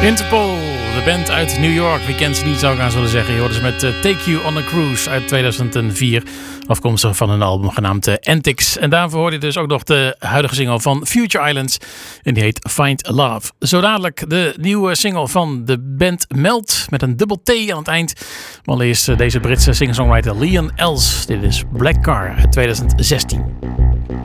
Interpol, de band uit New York. Wie kent ze niet, zou ik aan zullen zeggen. Je hoorde ze met Take You on a Cruise uit 2004. Afkomstig van een album genaamd Antics. En daarvoor hoorde je dus ook nog de huidige single van Future Islands. En die heet Find Love. Zo dadelijk de nieuwe single van de band Melt. Met een dubbel T aan het eind. Maar allereerst deze Britse singer-songwriter Leon Els. Dit is Black Car uit 2016.